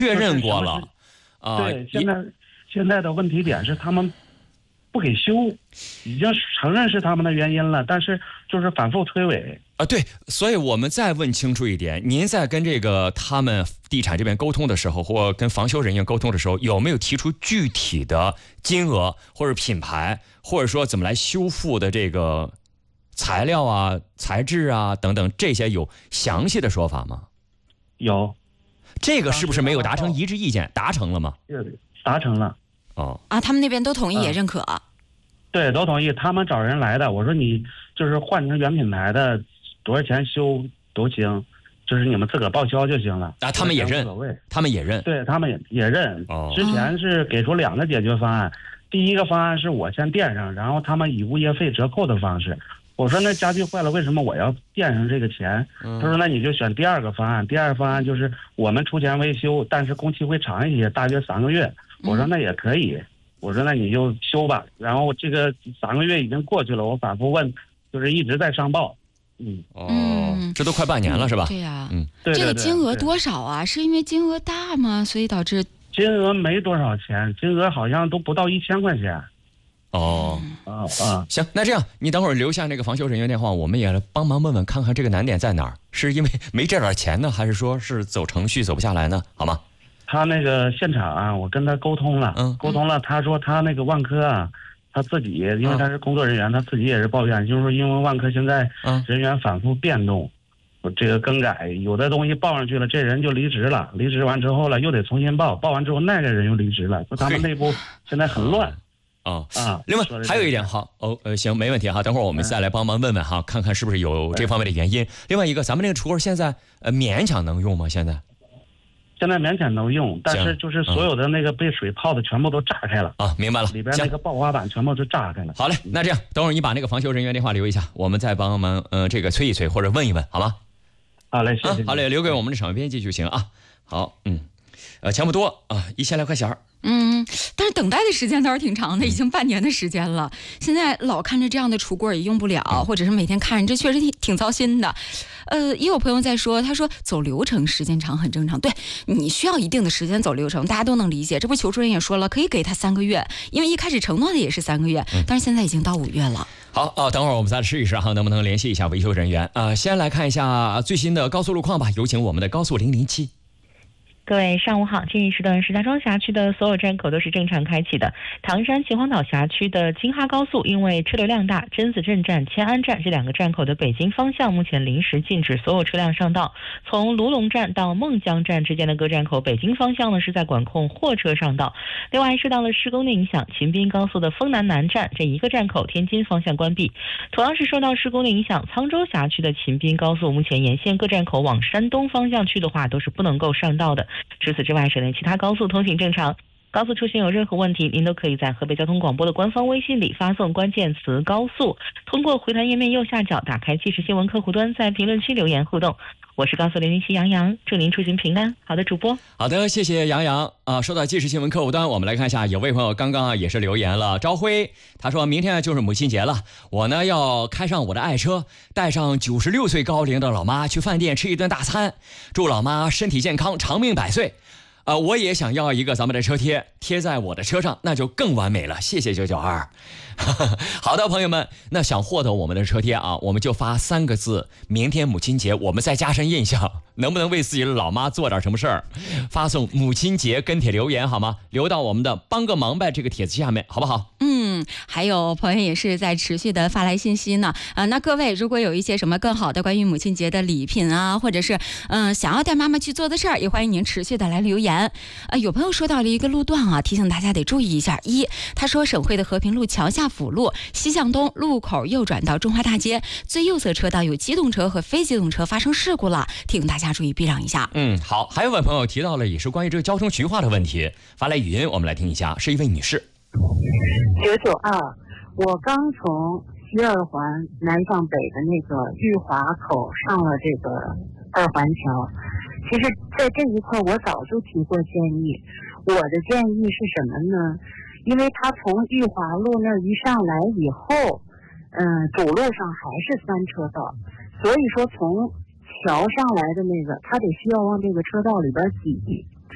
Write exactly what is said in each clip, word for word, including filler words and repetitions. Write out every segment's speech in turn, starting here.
确认过了啊。 对，现在现在的问题点是他们不给修，已经承认是他们的原因了，但是就是反复推诿啊。对，所以我们再问清楚一点，您在跟这个他们地产这边沟通的时候，或跟房修人员沟通的时候，有没有提出具体的金额或者品牌，或者说怎么来修复的这个材料啊、材质啊等等这些有详细的说法吗？ 有。 这个是不是没有达成一致意见？达成了吗？ 达成了。 哦啊，他们那边都同意也认可、 嗯、对，都同意。他们找人来的，我说你就是换成原品牌的，多少钱修都行，就是你们自个儿报销就行了。 啊，他们也认，他们也认， 对，他们也也认。 哦， 之前是给出两个解决方案，第一个方案是我先垫上，然后他们以物业费折扣的方式。我说那家具坏了，为什么我要垫上这个钱？ 嗯、 他说那你就选第二个方案。第二个方案就是我们出钱维修，但是工期会长一些，大约三个月。我说那也可以，我说那你就修吧。然后这个三个月已经过去了，我反复问，就是一直在上报。嗯哦，这都快半年了是吧？ 对呀、啊， 嗯， 对对对， 这个金额多少啊？是因为金额大吗？所以导致金额没多少钱，金额好像都不到一千块钱。 哦， 啊啊， 行，那这样你等会儿留下那个房修人员电话，我们也帮忙问问看看这个难点在哪儿，是因为没这点钱呢，还是说是走程序走不下来呢？好吗？ 他那个现场啊，我跟他沟通了， 嗯， 沟通了，他说他那个万科啊，他自己因为他是工作人员，嗯、他自己也是抱怨，就是说因为万科现在人员反复变动，嗯、这个更改，有的东西报上去了，这人就离职了，离职完之后了又得重新报，报完之后那个人又离职了，说他们内部现在很乱。 啊、 哦、啊！ 另外还有一点哈，哦呃行，没问题哈，等会儿我们再来帮忙问问哈，嗯、看看是不是有这方面的原因。另外一个，咱们这个橱柜现在呃勉强能用吗？现在？ 现在勉强能用，但是就是所有的那个被水泡的全部都炸开了、 嗯、啊，明白了， 里边那个爆滑板全部都炸开了。 好嘞，那这样，等会儿你把那个防修人员电话留一下，我们再帮忙呃这个催一催或者问一问，好吗？ 好嘞，谢谢、 啊。好嘞，留给我们的场编辑就行啊。好，嗯，呃，钱不多啊，一千来块钱。 嗯，但是等待的时间倒是挺长的，已经半年的时间了。现在老看着这样的橱柜也用不了，或者是每天看着，这确实挺挺糟心的。呃，也有朋友在说，他说走流程时间长很正常，对，你需要一定的时间走流程，大家都能理解。这不求助人也说了，可以给他三个月，因为一开始承诺的也是三个月，但是现在已经到五月了。 好哦，等会儿我们再试一试哈，能不能联系一下维修人员啊、呃？先来看一下最新的高速路况吧，有请我们的高速零零七。 各位上午好，建议时段石家庄辖区的所有站口都是正常开启的。唐山秦皇岛辖区的京哈高速因为车流量大，榛子镇站、迁安站这两个站口的北京方向目前临时禁止所有车辆上道。从卢龙站到孟江站之间的各站口，北京方向呢是在管控货车上道。另外受到了施工的影响，秦滨高速的丰南南站这一个站口天津方向关闭。同样是受到施工的影响，沧州辖区的秦滨高速目前沿线各站口往山东方向去的话都是不能够上道的。除此之外，省内其他高速通行正常。高速出行有任何问题，您都可以在河北交通广播的官方微信里发送关键词高速，通过回弹页面右下角打开即时新闻客户端，在评论区留言互动。我是高速零零七杨洋，祝您出行平安。好的，主播。 好的，谢谢杨洋啊。说到即时新闻客户端，我们来看一下，有位朋友刚刚啊也是留言了，朝晖，他说明天就是母亲节了，我呢要开上我的爱车，带上九十六岁高龄的老妈去饭店吃一顿大餐，祝老妈身体健康，长命百岁。呃，我也想要一个咱们的车贴，贴在我的车上，那就更完美了。谢谢九九二。好的，朋友们，那想获得我们的车贴啊，我们就发三个字：明天母亲节，我们再加深印象。能不能为自己的老妈做点什么事儿？发送母亲节跟帖留言好吗？留到我们的帮个忙呗这个帖子下面，好不好？ 嗯，还有朋友也是在持续的发来信息呢。啊、呃，那各位如果有一些什么更好的关于母亲节的礼品啊，或者是嗯、呃、想要带妈妈去做的事儿，也欢迎您持续的来留言。啊、呃，有朋友说到了一个路段啊，提醒大家得注意一下。一，他说省会的和平路桥下辅路西向东路口右转到中华大街最右侧车道有机动车和非机动车发生事故了，提醒大家注意避让一下。 嗯，好，还有位朋友提到了也是关于这个交通局化的问题，发来语音，我们来听一下，是一位女士。 九九二，我刚从西二环南向北的那个裕华口上了这个二环桥。其实在这一块我早就提过建议，我的建议是什么呢？因为他从裕华路那儿一上来以后，嗯，主路上还是三车道，所以说从桥上来的那个他得需要往这个车道里边挤。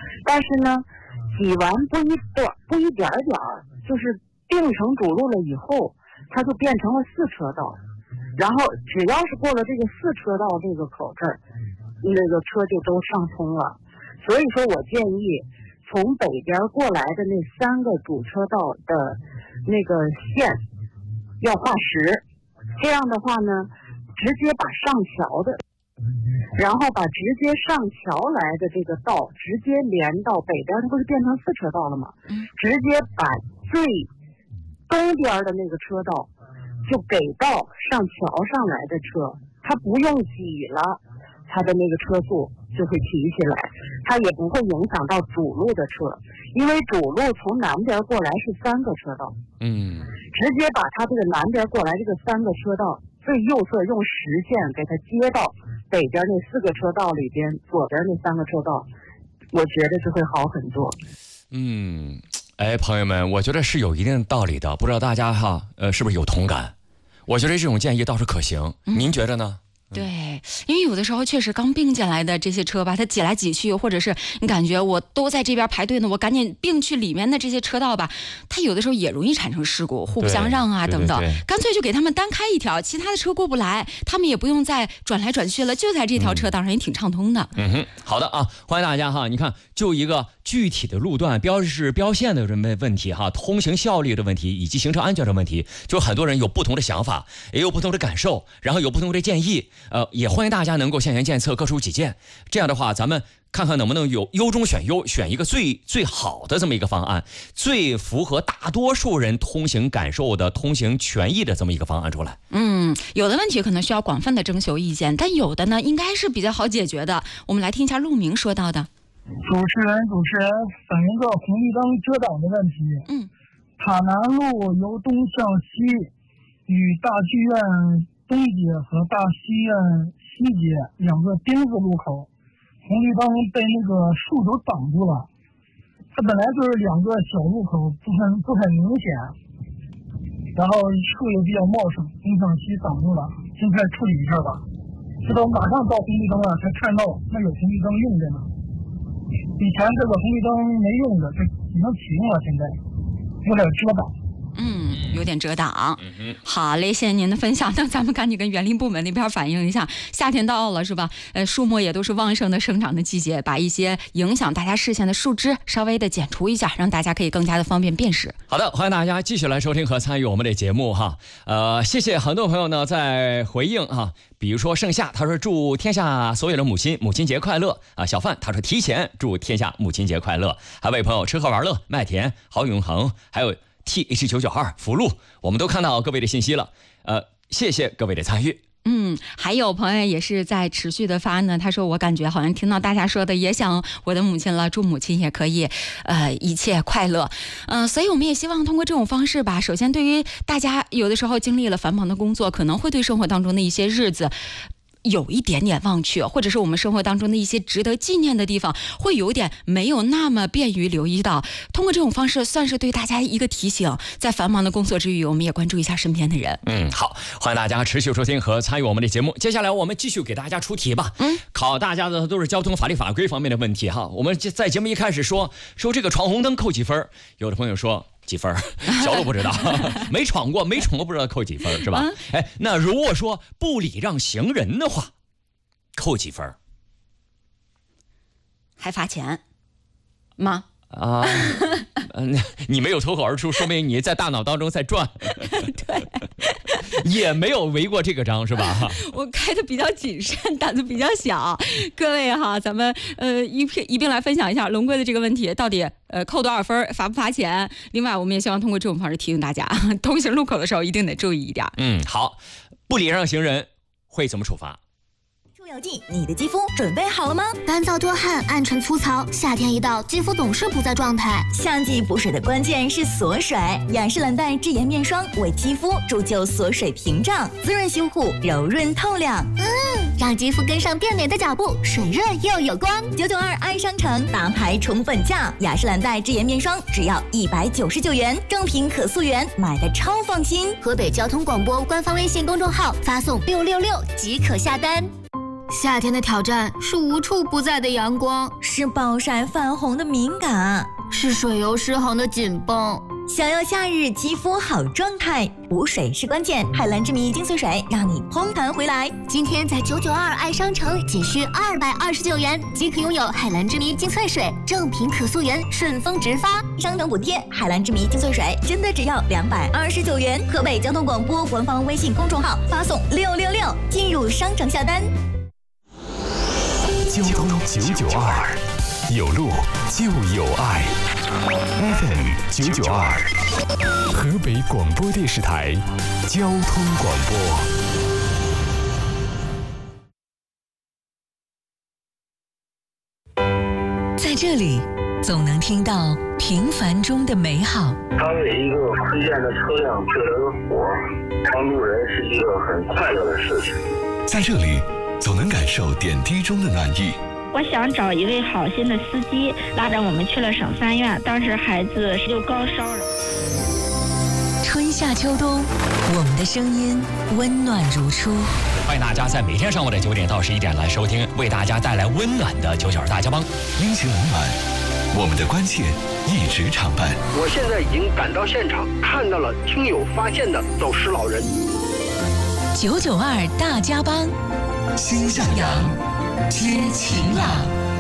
但是呢，挤完不一段不一点点儿，就是并成主路了以后，它就变成了四车道。然后只要是过了这个四车道这个口这儿，那个车就都上通了。所以说我建议从北边过来的那三个主车道的那个线要画实，这样的话呢，直接把上桥的，然后把直接上桥来的这个道直接连到北边，它不是变成四车道了吗？直接把最东边的那个车道就给到上桥上来的车，它不用挤了，它的那个车速就会提起来，它也不会影响到主路的车，因为主路从南边过来是三个车道， 嗯， 直接把它这个南边过来这个三个车道最右侧用实线给它接到北边那四个车道里边左边那三个车道，我觉得就会好很多。 嗯，哎，朋友们，我觉得是有一定道理的，不知道大家哈，呃，是不是有同感？我觉得这种建议倒是可行， 嗯、 您觉得呢？ 对，因为有的时候确实刚并进来的这些车吧，它挤来挤去，或者是你感觉我都在这边排队呢，我赶紧并去里面的这些车道吧，它有的时候也容易产生事故，互不相让啊等等，干脆就给他们单开一条，其他的车过不来，他们也不用再转来转去了，就在这条车道上也挺畅通的。 嗯哼，好的啊，欢迎大家哈，你看就一个具体的路段标示标线的问题哈，通行效率的问题以及行车安全的问题，就很多人有不同的想法，也有不同的感受，然后有不同的建议，呃，也欢迎大家。大家能够现言献策，各抒己见。这样的话，咱们看看能不能有优中选优，选一个最最好的这么一个方案，最符合大多数人通行感受的、通行权益的这么一个方案出来。 嗯，有的问题可能需要广泛的征求意见，但有的呢，应该是比较好解决的。我们来听一下陆明说到的。 主持人，主持人，反映个红绿灯遮挡的问题。 嗯， 塔南路由东向西，与大剧院东街和大戏院西街两个丁字路口，红绿灯被那个树都挡住了。它本来就是两个小路口，不很不很明显，然后树也比较茂盛，东向西挡住了，尽快处理一下吧。直到马上到红绿灯了才看到那有红绿灯用着呢。以前这个红绿灯没用着，这已经启用了，现在有点遮挡。 嗯，有点遮挡。 嗯、 好嘞，谢谢您的分享。那咱们赶紧跟园林部门那边反映一下，夏天到了是吧？呃，树木也都是旺盛的生长的季节，把一些影响大家视线的树枝稍微的剪除一下，让大家可以更加的方便辨识。 好的，欢迎大家继续来收听和参与我们的节目哈。呃，谢谢很多朋友呢在回应哈，比如说盛夏他说祝天下所有的母亲母亲节快乐啊，小范他说提前祝天下母亲节快乐，还有位朋友吃喝玩乐麦田郝永恒，还有T H 九九二福禄，我们都看到各位的信息了，呃，谢谢各位的参与。 嗯，还有朋友也是在持续的发呢，他说我感觉好像听到大家说的也想我的母亲了，祝母亲也可以呃一切快乐。嗯、呃，所以我们也希望通过这种方式吧，首先对于大家有的时候经历了繁忙的工作，可能会对生活当中的一些日子有一点点忘却，或者是我们生活当中的一些值得纪念的地方会有点没有那么便于留意到，通过这种方式算是对大家一个提醒，在繁忙的工作之余我们也关注一下身边的人。 嗯，好，欢迎大家持续收听和参与我们的节目。接下来我们继续给大家出题吧。 嗯， 考大家的都是交通法律法规方面的问题哈。我们在节目一开始说说这个闯红灯扣几分，有的朋友说几分，小鲁不知道没闯过没闯过不知道扣几分是吧、嗯、哎，那如果说不礼让行人的话扣几分？ 还罚钱吗？ 啊，嗯，你没有脱口而出，说明你在大脑当中在转。 对， 也没有违过这个章是吧？ 我开的比较谨慎，胆子比较小。各位哈，咱们呃一一并来分享一下龙龟的这个问题，到底呃扣多少分，罚不罚钱？另外，我们也希望通过这种方式提醒大家，通行路口的时候一定得注意一点。 嗯，好，不礼让行人会怎么处罚？ 要进，你的肌肤准备好了吗？干燥多汗、暗沉粗糙，夏天一到，肌肤总是不在状态。夏季补水的关键是锁水，雅诗兰黛智颜面霜为肌肤铸就锁水屏障，滋润修护，柔润透亮。嗯，让肌肤跟上变美的脚步，水润又有光。九九二爱商城大牌宠粉价，雅诗兰黛智颜面霜只要一百九十九元，正品可溯源，买的超放心。河北交通广播官方微信公众号发送六六六即可下单。 夏天的挑战是无处不在的阳光， 是暴晒泛红的敏感， 是水油失衡的紧绷。 想要夏日肌肤好状态，补水是关键。海蓝之谜精粹水让你烘弹回来。 今天在九九二爱商城仅需二百二十九元即可拥有海蓝之谜精粹水，正品可溯源，顺丰直发， 商城补贴。海蓝之谜精粹水真的只要两百二十九元。河北交通广播官方微信公众号发送六六六进入商城下单。 交通九九二，有路就有爱。F M 九九二，河北广播电视台交通广播。 在这里，总能听到平凡中的美好。 当每一个亏欠的车辆救了个火，帮助人是一个很快乐的事情。 在这里，总能感受点滴中的暖意。 我想找一位好心的司机，拉着我们去了省三院，当时孩子就高烧了。 春夏秋冬，我们的声音温暖如初。 欢迎大家在每天上午的九点到十一点来收听，为大家带来温暖的九九二大家帮。 温情冷暖，我们的关切一直常伴。 我现在已经赶到现场，看到了听友发现的走失老人。 九九二大家帮， 心向阳， 知晴朗。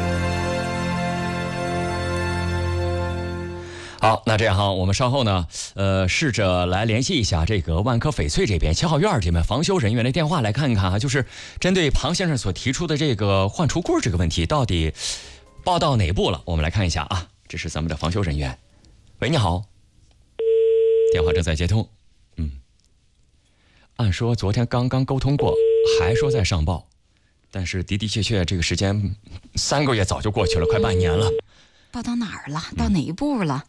好，那这样哈，我们稍后呢，呃，试着来联系一下这个万科翡翠这边七号院这边防修人员的电话，来看一看啊，就是针对庞先生所提出的这个换橱柜这个问题，到底报到哪步了？我们来看一下啊，这是咱们的防修人员。喂，你好，电话正在接通。嗯，按说昨天刚刚沟通过，还说在上报。但是的的确确，这个时间三个月早就过去了，快半年了。 报到哪儿了？到哪一步了？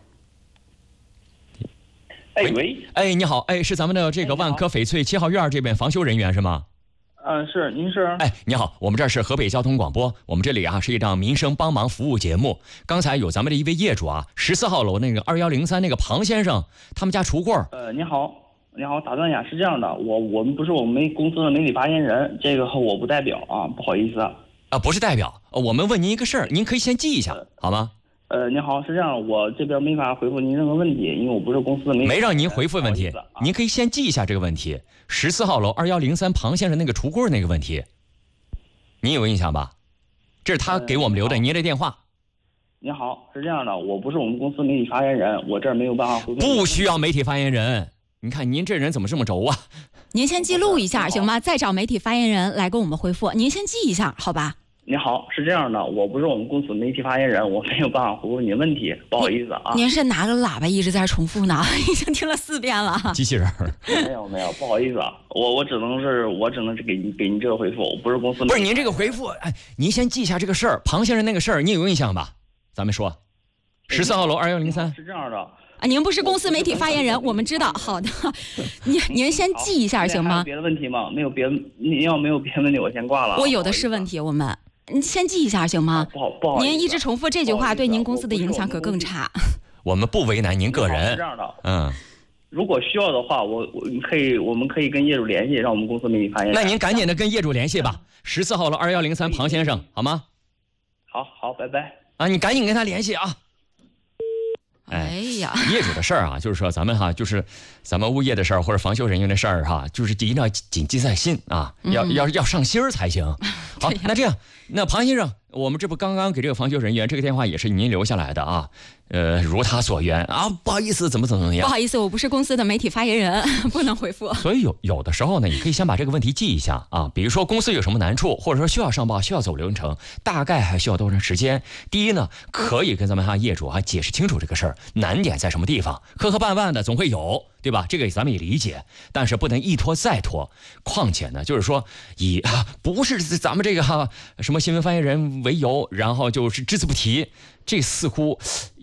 哎喂， 哎你好，哎是咱们的这个万科翡翠七号院这边防修人员是吗？ 嗯、呃，是，您是？ 哎你好，我们这是河北交通广播，我们这里啊是一档民生帮忙服务节目。刚才有咱们的一位业主啊，十四号楼那个二幺零三那个庞先生，他们家橱柜。 呃，您好。你好，打断一下，是这样的，我我们不是我们公司的媒体发言人，这个我不代表啊，不好意思啊。 啊，不是代表，我们问您一个事儿，您可以先记一下，呃、好吗？ 呃，您好，是这样，我这边没法回复您任何问题，因为我不是公司的媒体。 没让您回复问题， 啊、 您可以先记一下这个问题。十四号楼二幺零三庞先生那个橱柜那个问题，您有印象吧？这是他给我们留的您的电话。 您好，是这样的，我不是我们公司媒体发言人，我这儿没有办法回复。 不需要媒体发言人。你看您这人怎么这么轴啊？ 您先记录一下行吗？再找媒体发言人来跟我们回复。您先记一下好吧？ 你好，是这样的，我不是我们公司媒体发言人，我没有办法回复您问题，不好意思啊。 您是拿个喇叭一直在重复呢？已经听了四遍了。 机器人。 没有没有，不好意思啊，我我只能是我只能是给您给您这个回复，我不是公司媒体。 不是您这个回复，哎，您先记一下这个事儿，庞先生那个事儿，您有印象吧？咱们说，十四号楼二幺零三。 是这样的。 啊，您不是公司媒体发言人，我们知道。好的，您您先记一下行吗？ 还有别的问题吗？没有别，您要没有别的问题，我先挂了。 我有的是问题，我们您先记一下行吗？ 不好不好， 您一直重复这句话，对您公司的影响可更差。 我们不为难您个人。 是这样的， 嗯， 如果需要的话，我我可以，我们可以跟业主联系，让我们公司媒体发言人。 那您赶紧的跟业主联系吧。十四号楼二幺零三庞先生，好吗？ 好好，拜拜。 啊，你赶紧跟他联系啊。 哎呀， 业主的事儿啊，就是说咱们哈，就是咱们物业的事儿或者防修人员的事儿哈，就是一定要谨记在心啊，嗯、要要要上心儿才行。好，那这样，那庞先生，我们这不刚刚给这个防修人员这个电话也是您留下来的啊，呃，如他所愿啊，不好意思，怎么怎么样？ 不好意思，我不是公司的媒体发言人，不能回复。 所以有有的时候呢，你可以先把这个问题记一下啊，比如说公司有什么难处，或者说需要上报、需要走流程，大概还需要多长时间？第一呢，可以跟咱们哈业主啊解释清楚这个事儿，难点在什么地方，磕磕绊绊的总会有，对吧？这个咱们也理解，但是不能一拖再拖。况且呢，就是说以、啊、不是咱们这个哈什么新闻发言人为由，然后就是只字不提，这似乎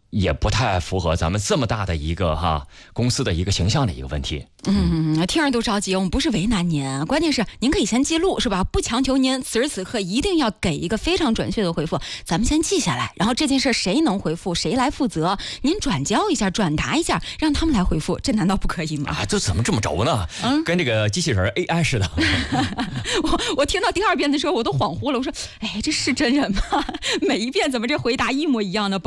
也不太符合咱们这么大的一个哈公司的一个形象的一个问题。 嗯，听着都着急，我们不是为难您，关键是您可以先记录是吧？不强求您此时此刻一定要给一个非常准确的回复，咱们先记下来，然后这件事谁能回复谁来负责，您转交一下转达一下让他们来回复，这难道不可以吗？ 啊，这怎么这么轴呢？嗯，跟这个机器人 A I 似的。 我我听到第二遍的时候我都恍惚了，我说哎，这是真人吗？每一遍怎么这回答一模一样呢？